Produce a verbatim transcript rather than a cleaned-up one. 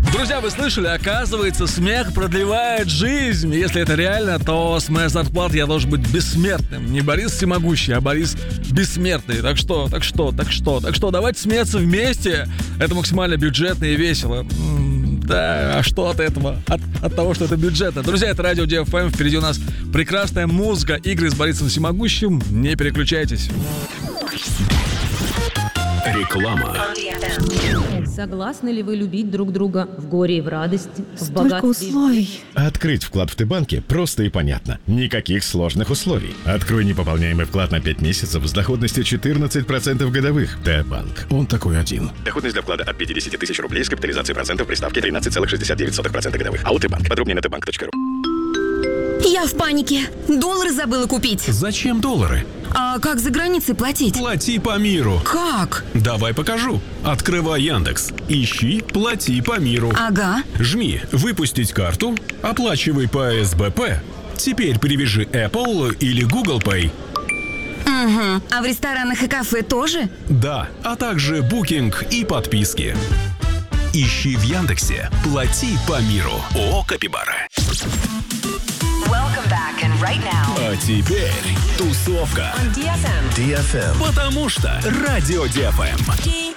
Друзья, вы слышали? Оказывается, смех продлевает жизнь. Если это реально, то с моей зарплаты я должен быть бессмертным. Не Борис Всемогущий, а Борис Бессмертный. Так что, так что, так что, так что, давайте смеяться вместе. Это максимально бюджетно и весело. М-м, да, а что от этого? От, от того, что это бюджетно. Друзья, это Радио ди эф эм. Впереди у нас прекрасная музыка, игры с Борисом Всемогущим. Не переключайтесь. Реклама. Согласны ли вы любить друг друга в горе и в радости, в Столько богатстве? условий. Открыть вклад в Т-банке просто и понятно. Никаких сложных условий. Открой непополняемый вклад на пять месяцев с доходностью четырнадцать процентов годовых. Т-банк. Он такой один. Доходность для вклада от пятьдесят тысяч рублей с капитализацией процентов при ставке тринадцать целых шестьдесят девять сотых процента годовых. АО Т-банк. Подробнее на тэ банк точка ру. Я в панике. Доллары забыла купить. Зачем доллары? А как за границей платить? Плати по миру. Как? Давай покажу. Открывай Яндекс. Ищи «Плати по миру». Ага. Жми «Выпустить карту», оплачивай по эс бэ пэ. Теперь привяжи Apple или Google Pay. Угу. А в ресторанах и кафе тоже? Да, а также букинг и подписки. Ищи в Яндексе «Плати по миру». ООО «Капибара». Welcome back, and right now А теперь тусовка. on ди эф эм. Потому что Радио ди эф эм.